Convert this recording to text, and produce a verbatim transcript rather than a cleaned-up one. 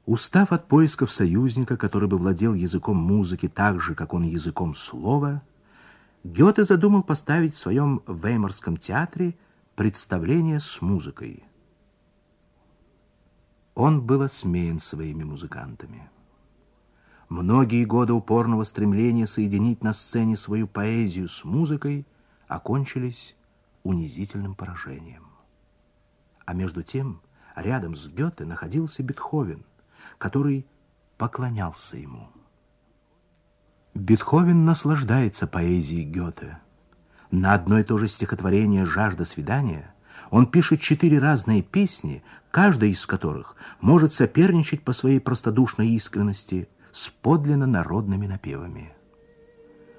Устав от поисков союзника, который бы владел языком музыки так же, как он языком слова, Гёте задумал поставить в своем Веймарском театре представление с музыкой. Он был осмеян своими музыкантами. Многие годы упорного стремления соединить на сцене свою поэзию с музыкой окончились унизительным поражением. А между тем, рядом с Гёте находился Бетховен, который поклонялся ему. Бетховен наслаждается поэзией Гёте. На одно и то же стихотворение «Жажда свидания» он пишет четыре разные песни, каждая из которых может соперничать по своей простодушной искренности с подлинно народными напевами.